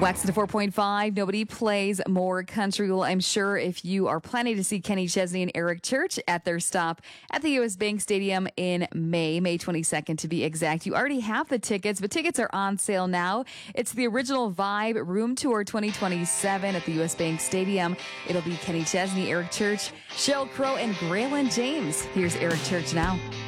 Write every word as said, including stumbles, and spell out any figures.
Wax to four point five. Nobody plays more country. Well, I'm sure if you are planning to see Kenny Chesney and Eric Church at their stop at the U S Bank Stadium in May, May twenty-second to be exact, you already have the tickets, but tickets are on sale now. It's the Original Vibe Room Tour twenty twenty-seven at the U S Bank Stadium. It'll be Kenny Chesney, Eric Church, Sheryl Crow, and Graylin James. Here's Eric Church now.